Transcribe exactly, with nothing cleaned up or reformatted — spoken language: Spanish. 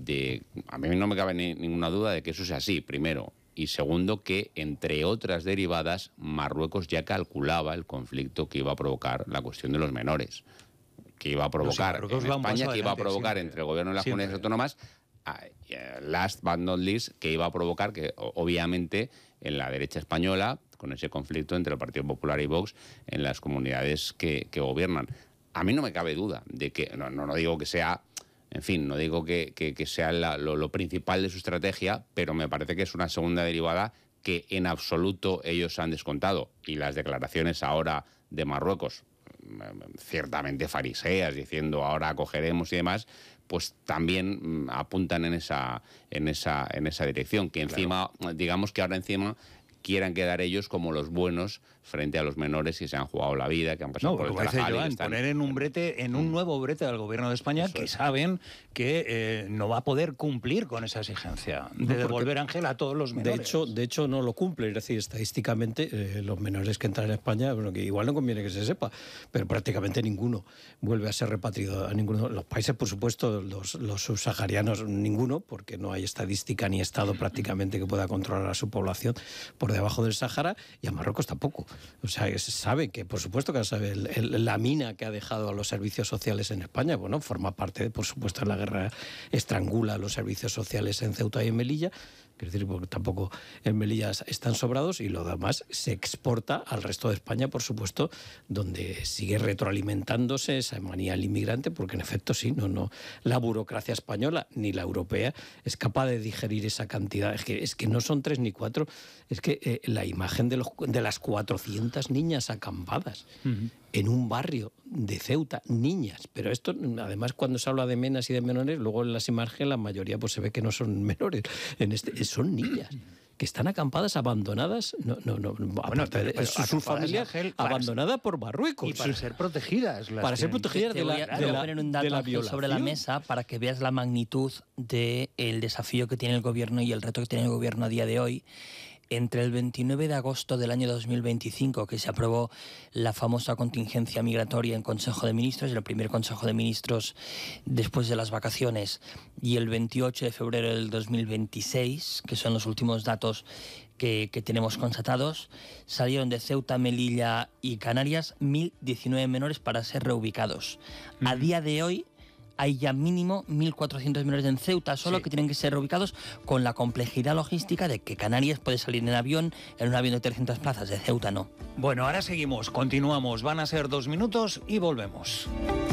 de... A mí no me cabe ni, ninguna duda de que eso sea así, primero. Y segundo, que entre otras derivadas, Marruecos ya calculaba el conflicto que iba a provocar la cuestión de los menores, que iba a provocar no, sí, en España, que iba a provocar siempre, entre el gobierno y las comunidades autónomas, last but not least, que iba a provocar que, obviamente, en la derecha española, con ese conflicto entre el Partido Popular y Vox, en las comunidades que, que gobiernan. A mí no me cabe duda de que, no, no, no digo que sea... En fin, no digo que, que, que sea la, lo, lo principal de su estrategia, pero me parece que es una segunda derivada que en absoluto ellos han descontado. Y las declaraciones ahora de Marruecos, ciertamente fariseas, diciendo ahora acogeremos y demás, pues también apuntan en esa, en esa, en esa dirección. Que encima, claro, digamos que ahora encima quieran quedar ellos como los buenos frente a los menores que se han jugado la vida, que han pasado no, por el Tarajal. No, están... poner en un brete, en un nuevo brete del gobierno de España, eso que es. saben que eh, no va a poder cumplir con esa exigencia de no, devolver Ángel a todos los menores. De hecho, de hecho no lo cumple, es decir, estadísticamente eh, los menores que entran en España, bueno, que igual no conviene que se sepa, pero prácticamente ninguno vuelve a ser repatriado a ninguno. Los países, por supuesto, los, los subsaharianos, ninguno, porque no hay estadística ni Estado prácticamente que pueda controlar a su población por debajo del Sáhara, y a Marruecos tampoco. O sea, se sabe que, por supuesto, que sabe el, el, la mina que ha dejado a los servicios sociales en España, bueno, forma parte, por supuesto, de la guerra, estrangula a los servicios sociales en Ceuta y en Melilla, es decir, porque tampoco en Melilla están sobrados, y lo demás se exporta al resto de España, por supuesto, donde sigue retroalimentándose esa manía del inmigrante, porque en efecto sí, no, no, la burocracia española ni la europea es capaz de digerir esa cantidad. Es que, es que no son tres ni cuatro, es que eh, la imagen de, los, de las cuatrocientas niñas acampadas uh-huh. en un barrio de Ceuta, niñas, pero esto, además, cuando se habla de menas y de menores, luego en las imágenes la mayoría pues se ve que no son menores, en este son niñas que están acampadas, abandonadas, no, no, no, bueno, de, pero, su, su familia abandonada por Marruecos. Y para ser protegidas. Las para ser protegidas de la, de la, de la, poner un dato de la violación. Sobre la mesa para que veas la magnitud del desafío que tiene el gobierno y el reto que tiene el gobierno a día de hoy. Entre el veintinueve de agosto del año dos mil veinticinco, que se aprobó la famosa contingencia migratoria en Consejo de Ministros, el primer Consejo de Ministros después de las vacaciones, y el veintiocho de febrero del dos mil veintiséis, que son los últimos datos que, que tenemos constatados, salieron de Ceuta, Melilla y Canarias mil diecinueve menores para ser reubicados. Uh-huh. A día de hoy, hay ya mínimo mil cuatrocientos menores en Ceuta solo sí. que tienen que ser reubicados, con la complejidad logística de que Canarias puede salir en avión, en un avión de trescientas plazas, de Ceuta no. Bueno, ahora seguimos, continuamos, van a ser dos minutos y volvemos.